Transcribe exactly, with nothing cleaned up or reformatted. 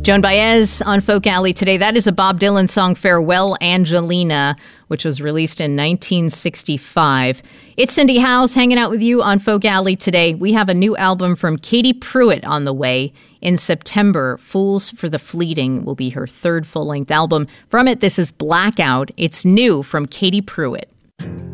Joan Baez on Folk Alley today. That is a Bob Dylan song, Farewell Angelina, which was released in nineteen sixty-five. It's Cindy Howes hanging out with you on Folk Alley today. We have a new album from Katie Pruitt on the way. In September, Fools for the Fleeting will be her third full-length album. From it, this is Blackout. It's new from Katie Pruitt.